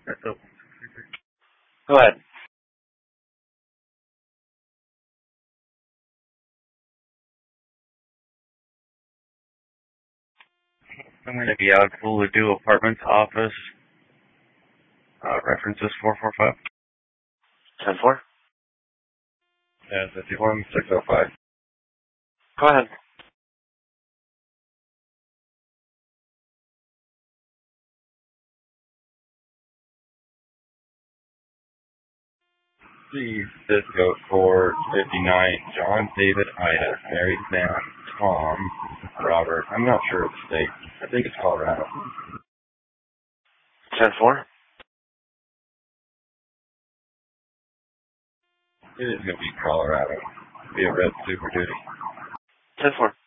That's open. Go ahead. I'm going to be out Ladue Apartments office. Reference is 445. 10-4. Yeah, 51605. Go ahead. Steve Cisco 459. John David Ida. Mary Sam. Tom. Robert. I'm not sure of the state. I think it's Colorado. 10-4. It is going to be Colorado. Be a red Super Duty. 10-4.